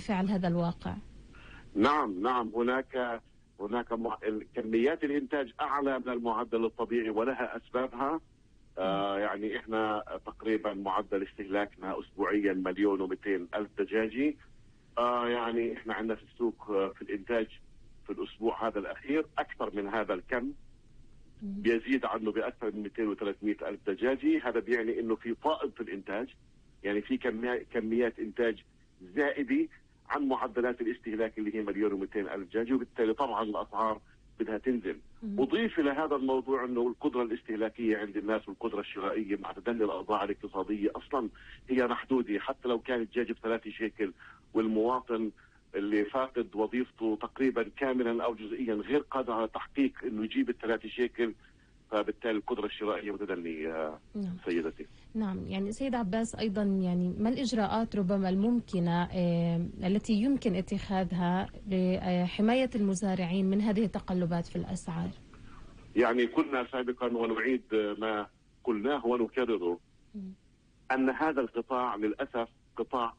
بالفعل هذا الواقع؟ نعم هناك كميات الإنتاج أعلى من المعدل الطبيعي ولها أسبابها. يعني إحنا تقريبا معدل استهلاكنا أسبوعيا 1,200,000 دجاجي. يعني إحنا عندنا في السوق في الإنتاج في الأسبوع هذا الأخير أكثر من هذا الكم، بيزيد عنه بأكثر من 200 و300 ألف دجاجي. هذا بيعني إنه في فائض في الإنتاج، يعني في كميات إنتاج زائدة عن معدلات الاستهلاك اللي هي 1,200,000 دجاجة، وبالتالي طبعا الأسعار بدها تنزل. أضيف إلى هذا الموضوع أنه القدرة الاستهلاكية عند الناس والقدرة الشرائية مع تدني الأوضاع الاقتصادية أصلا هي محدودة. حتى لو كان الدجاج ب3 شيكل والمواطن اللي فاقد وظيفته تقريبا كاملا أو جزئيا غير قادر على تحقيق أنه يجيب ال3 شيكل، فبالتالي القدرة الشرائية متدنية. سيدتي. نعم، يعني سيد عباس أيضا يعني ما الإجراءات ربما الممكنة التي يمكن اتخاذها لحماية المزارعين من هذه التقلبات في الأسعار؟ يعني كنا سابقا ونعيد ما قلناه ونكرره أن هذا القطاع للأسف قطاع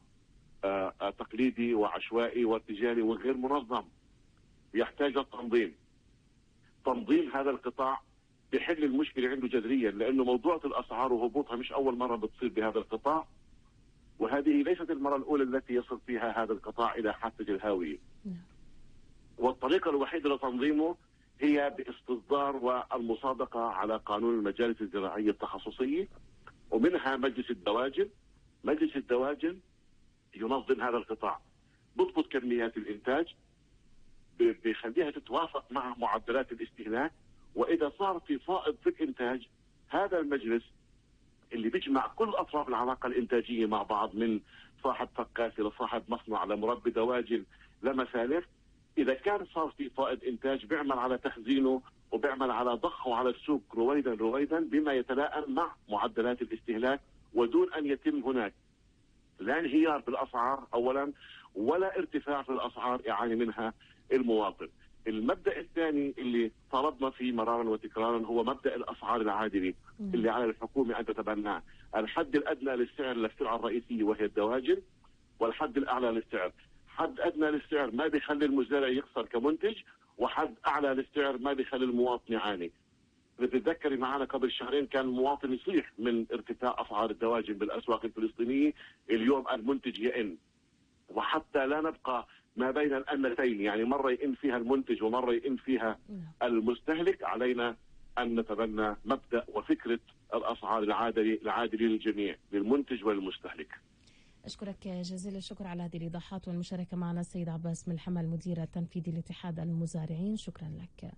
تقليدي وعشوائي وتجاري وغير منظم، يحتاج التنظيم. تنظيم هذا القطاع بحل المشكلة عنده جذريا، لأنه موضوع الأسعار وهبوطها مش أول مرة بتصير بهذا القطاع، وهذه ليست المرة الأولى التي يصل فيها هذا القطاع إلى حافة الهاوية. والطريقة الوحيدة لتنظيمه هي باستصدار والمصادقة على قانون المجالس الزراعية التخصصية، ومنها مجلس الدواجن. مجلس الدواجن ينظم هذا القطاع، بضبط كميات الإنتاج، بيخليها تتوافق مع معدلات الاستهلاك. وإذا صار في فائض في الإنتاج، هذا المجلس اللي بيجمع كل أطراف العلاقة الإنتاجية مع بعض، من صاحب فكاسة لصاحب مصنع لمربي دواجن لمسالخ، إذا كان صار في فائض إنتاج بيعمل على تخزينه وبيعمل على ضخه على السوق رويدا بما يتلائم مع معدلات الاستهلاك، ودون أن يتم هناك لا انهيار بالأسعار أولا ولا ارتفاع في الأسعار يعاني منها المواطن. المبدأ الثاني اللي طلبنا فيه مرارا وتكرارا هو مبدأ الأسعار العادلة اللي على الحكومة أن تتبناه. الحد الأدنى للسعر للسلعة الرئيسية وهي الدواجن، والحد الأعلى للسعر. حد أدنى للسعر ما بيخلي المزارع يخسر كمنتج، وحد أعلى للسعر ما بيخلي المواطن يعاني. بتتذكري معنا قبل شهرين كان المواطن يصيح من ارتفاع أسعار الدواجن بالأسواق الفلسطينية، اليوم المنتج يئن. وحتى لا نبقى ما بين الأنتين، يعني مرة يئن فيها المنتج ومرة يئن فيها المستهلك، علينا أن نتبنى مبدأ وفكرة الأسعار العادلة للجميع، للمنتج وللمستهلك. أشكرك جزيل الشكر على هذه الإيضاحات والمشاركة معنا السيد عباس ملحمة، المدير التنفيذي لاتحاد المزارعين. شكرا لك.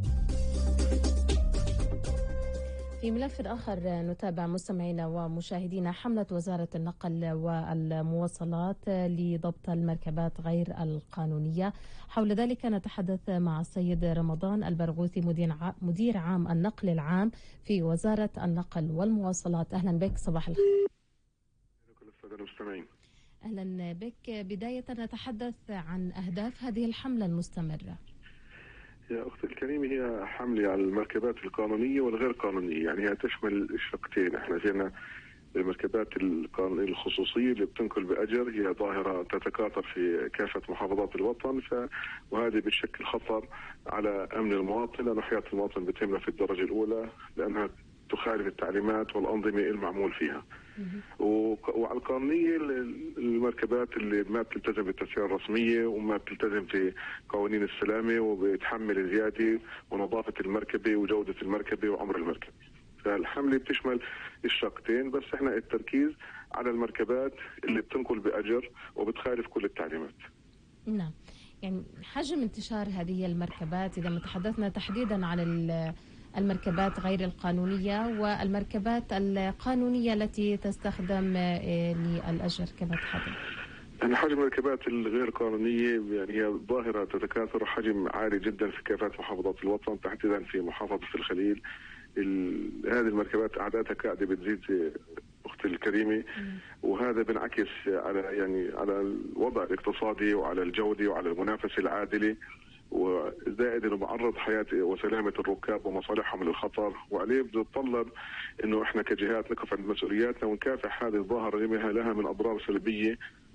في ملف آخر نتابع مستمعينا ومشاهدينا حملة وزارة النقل والمواصلات لضبط المركبات غير القانونية. حول ذلك نتحدث مع السيد رمضان البرغوثي مدير عام النقل العام في وزارة النقل والمواصلات. أهلا بك، صباح الخير. كل السادة المستمعين. أهلا بك. بداية نتحدث عن أهداف هذه الحملة المستمرة. يا أختي الكريمة، هي حملة على المركبات القانونية والغير قانونية، يعني هي تشمل الشقتين. احنا جينا المركبات الخصوصية اللي بتنقل بأجر، هي ظاهرة تتكاثر في كافة محافظات الوطن، وهذه بتشكل خطر على أمن المواطن، لأن حياة المواطن بتهمنا في الدرجة الأولى، لأنها تخالف التعليمات والأنظمة المعمول فيها. وعلى القانونية المركبات اللي ما بتلتزم بالتسعير الرسمية وما بتلتزم في قوانين السلامة وبتحمل الزيادة ونظافة المركبة وجودة المركبة وعمر المركبة. فالحملة بتشمل الشقتين، بس احنا التركيز على المركبات اللي بتنقل بأجر وبتخالف كل التعليمات. نعم، يعني حجم انتشار هذه المركبات، إذا ما تحدثنا تحديدا عن المركبات غير القانونية والمركبات القانونية التي تستخدم للأجر كما تحدث. يعني حجم المركبات الغير قانونية يعني هي ظاهرة تتكاثر، حجم عالي جدا في كافة محافظات الوطن، تحديدا في محافظة الخليل. هذه المركبات أعدادها قاعدة بتزيد أختي الكريمة، وهذا بنعكس على الوضع الاقتصادي وعلى الجودة وعلى المنافسة العادلة، وزائد انه معرض حياه وسلامه الركاب ومصالحهم للخطر، وعليه بنتطلب انه احنا كجهات نقف عند مسؤولياتنا ونكافح هذه الظاهره لما لها من اضرار سلبيه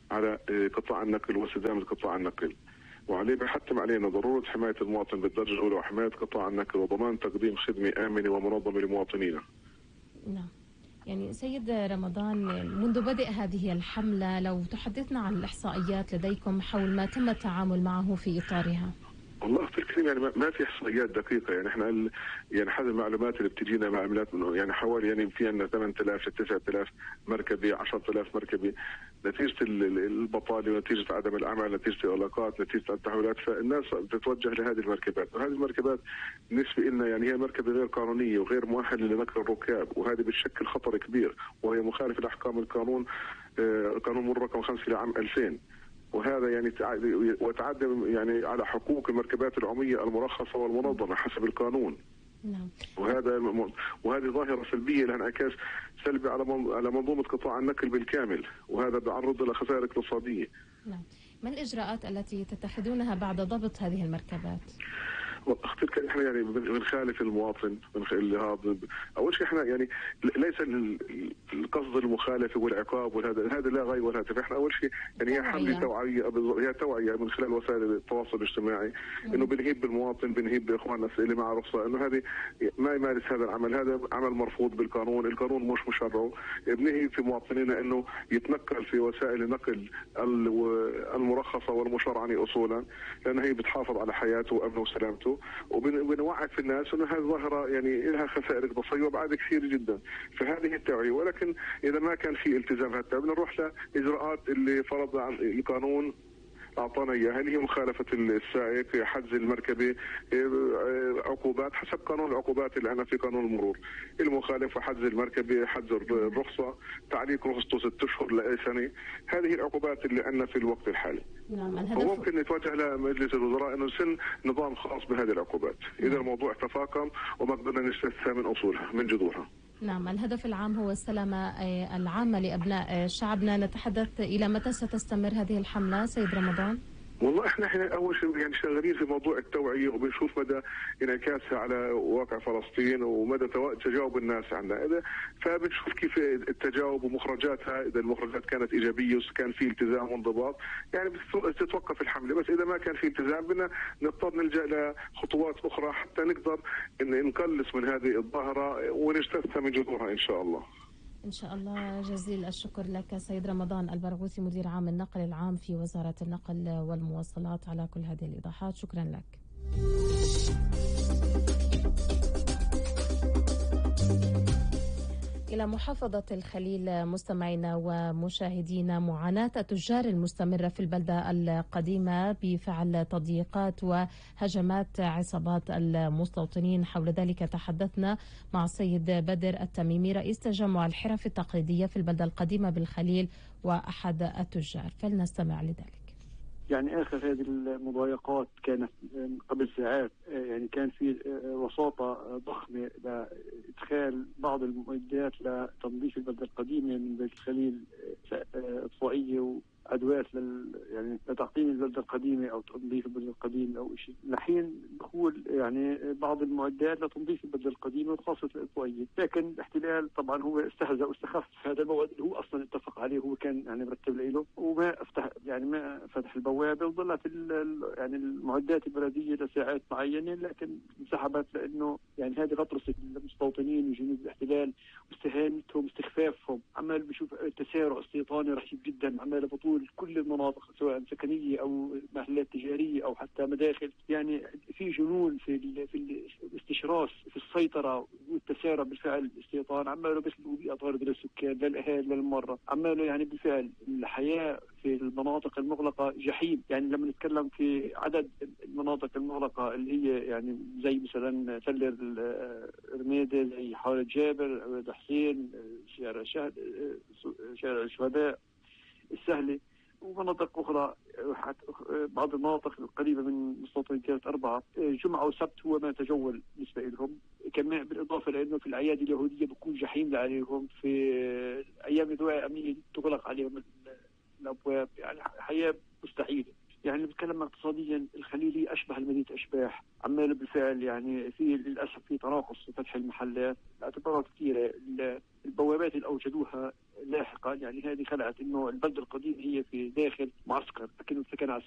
على قطاع النقل واستدامة قطاع النقل، وعليه بيحتم علينا ضرورة حماية المواطن بالدرجة الأولى وحماية قطاع النقل وضمان تقديم خدمة آمنة ومنظمة لمواطنينا. نعم. يعني سيد رمضان، منذ بدء هذه الحملة لو تحدثنا عن الإحصائيات لديكم حول ما تم التعامل معه في إطارها. والله اختي الكريم يعني ما في احصائيات دقيقه، يعني احنا يعني هذه المعلومات اللي بتجينا معلومات منه يعني حوالي يعني في عندنا 8000 ل 9000 مركبه، 10000 مركبه، نتيجه البطاله ونتيجه عدم العمل، نتيجه الاغلاقات، نتيجه التحويلات، فالناس بتتوجه لهذه المركبات، وهذه المركبات بالنسبه لنا يعني هي مركبه غير قانونيه وغير مؤهله لنقل الركاب، وهذه بتشكل خطر كبير وهي مخالفه لاحكام القانون، قانون مرور رقم 5 لعام 2000. وهذا يعني وتعدى يعني على حقوق المركبات العموميه المرخصه والمنظمه حسب القانون. نعم. وهذه ظاهره سلبيه لها انعكاس سلبي على منظومه قطاع النقل بالكامل، وهذا بيعرض الى خسائر اقتصاديه. نعم. ما الاجراءات التي تتخذونها بعد ضبط هذه المركبات؟ اختي احنا يعني بنخالف المواطن اول شيء احنا يعني ليس القصد المخالفه والعقاب هذا لا غايه ولا هدف، احنا اول شيء يعني هي حمله توعيه، هي توعيه من خلال وسائل التواصل الاجتماعي انه بنهيب بالمواطن، بنهيب باخواننا اللي مع رخصه انه هذه ما يمارس هذا العمل، هذا عمل مرفوض بالقانون، القانون مش مشرعه، بنهي في مواطنينا انه يتنقل في وسائل النقل المرخصه والمشرعه اصولا، لان هي بتحافظ على حياته وامنه وسلامته، وبنوعد في الناس انه هذه ظاهره يعني لها خسائر اقتصاديه وابعاد كثير جدا، فهذه التوعيه، ولكن اذا ما كان في التزام هذا بنروح لاجراءات اللي فرض القانون اعطانا اياها، اللي هي مخالفه السائق، حجز المركبه، عقوبات حسب قانون العقوبات اللي عندنا في قانون المرور، المخالفه حجز المركبه، حجز الرخصه، تعليق رخصته 6 اشهر لسنه، هذه العقوبات اللي عندنا في الوقت الحالي. نعم. وممكن نتوجه لمجلس الوزراء انه يسن نظام خاص بهذه العقوبات اذا الموضوع تفاقم وما قدرنا نستثنى من اصولها من جذورها. نعم. الهدف العام هو السلامة العامة لأبناء شعبنا. نتحدث إلى متى ستستمر هذه الحملة سيد رمضان؟ والله احنا اول شيء يعني شغالين في موضوع التوعيه وبنشوف مدى انعكاسها على واقع فلسطين ومدى تجاوب الناس عنها، اذا فبنشوف كيف التجاوب ومخرجاتها، اذا المخرجات كانت ايجابيه وكان في التزام وانضباط يعني بتتوقف الحمله، بس اذا ما كان في التزام بدنا نضطر نلجا لخطوات اخرى حتى نقدر نقلص من هذه الظاهره ونجتثها من جذورها ان شاء الله. إن شاء الله. جزيل الشكر لك سيد رمضان البرغوثي، مدير عام النقل العام في وزارة النقل والمواصلات، على كل هذه الإيضاحات. شكرا لك. إلى محافظة الخليل مستمعينا ومشاهدينا، معاناة التجار المستمرة في البلدة القديمة بفعل تضييقات وهجمات عصابات المستوطنين. حول ذلك تحدثنا مع السيد بدر التميمي، رئيس تجمع الحرف التقليدية في البلدة القديمة بالخليل وأحد التجار، فلنستمع لذلك. يعني آخر هذه المضايقات كانت قبل ساعات، يعني كان في وساطة ضخمة لإدخال بعض المعدات لتنظيف البلدة القديمة من بيت الخليل، إطفائية وأدوات يعني لتعقيم البلدة القديمة أو تنظيف البلدة القديمة أو شيء. الحين دخول يعني بعض المعدات لتنظيف البلدة القديمة وخاصة الإطفائية، لكن الاحتلال طبعا هو استهزأ واستخف هذا الموعد اللي هو أصلا اتفق عليه، هو كان يعني مرتب له، وما ما فتح البوابة، وظلت يعني المعدات البلدية لساعات معينة، لكن انسحبت لأنه يعني هذه غطرسة المستوطنين وجنود الاحتلال واستهانتهم واستخفافهم. عمال بشوف تسارع استيطاني رهيب جدا عمال بطول كل المناطق سواء سكنية أو محلات تجارية أو حتى مداخل، يعني في جنون في الاستشراس في السيطرة والتسارع بالفعل. الاستيطان عماله بيسلبوا بيئة طاردة للسكان للأهالي للمرة، عماله يعني بالفعل الحياة في المناطق المغلقة جحيم. يعني لما نتكلم في عدد المناطق المغلقة اللي هي يعني زي مثلا تل رميدة، زي حارة جابر، حسين، شارع الشهداء، السهلة، ومناطق أخرى، بعض المناطق القريبة من مستوطنة كانت 4 جمعة وسبت هو ما تجول بالنسبة لهم، كمان بالإضافة لأنه في الأعياد اليهودية بكون جحيم عليهم، في أيام دعاء أمين تغلق عليهم الأبواب، يعني حياة مستحيلة. يعني بتكلم لما اقتصاديا الخليلي اشبه المدينه اشباح، عماله بالفعل يعني في للاسف في تناقص في فتح المحلات لاعتبارات كثيره. البوابات اللي اوجدوها لاحقا يعني هذه خلقت انه البلده القديمه هي في داخل معسكر، لكنه سكن عسكري.